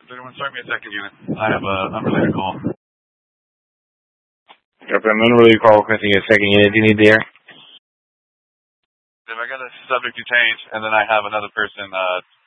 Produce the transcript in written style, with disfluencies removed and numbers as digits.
Everyone, start me a second unit. I have a unrelated call. If an unrelated call requesting a second unit, do you need the air? If I got a subject to change, and then I have another person